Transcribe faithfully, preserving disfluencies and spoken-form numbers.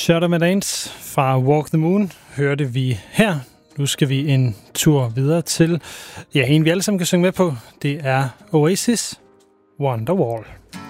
Shudder med Dance fra Walk the Moon hørte vi her. Nu skal vi en tur videre til, ja, en vi alle sammen kan synge med på. Det er Oasis, Wonderwall.